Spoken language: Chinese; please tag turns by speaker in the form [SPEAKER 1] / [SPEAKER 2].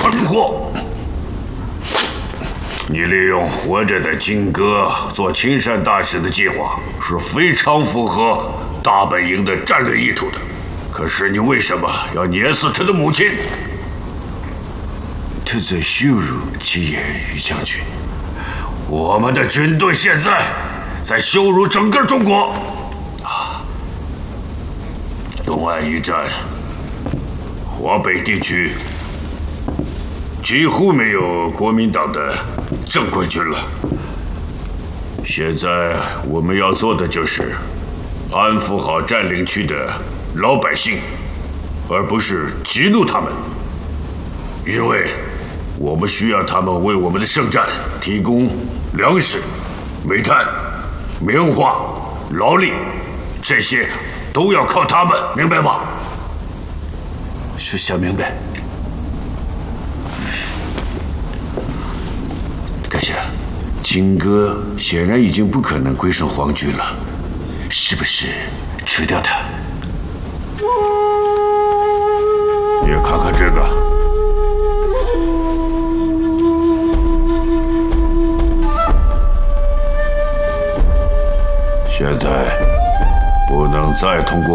[SPEAKER 1] 蠢货！你利用活着的金戈做亲善大使的计划是非常符合大本营的战略意图的。可是你为什么要碾死他的母亲？
[SPEAKER 2] 他在羞辱吉野于将军。
[SPEAKER 1] 我们的军队现在羞辱整个中国。东岸一战，华北地区几乎没有国民党的正规军了。现在我们要做的就是安抚好占领区的老百姓，而不是激怒他们，因为我们需要他们为我们的圣战提供粮食、煤炭、棉花、劳力，这些都要靠他们，明白吗？
[SPEAKER 2] 属下明白。阁下，金戈显然已经不可能归顺皇军了，是不是除掉他？
[SPEAKER 1] 你看看这个。现在不能再通过